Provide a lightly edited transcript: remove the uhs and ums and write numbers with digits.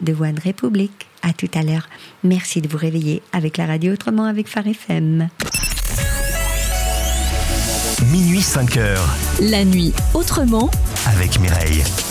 de One République. À tout à l'heure. Merci de vous réveiller avec la radio autrement avec Phare FM. Minuit 5h. La nuit autrement avec Mireille.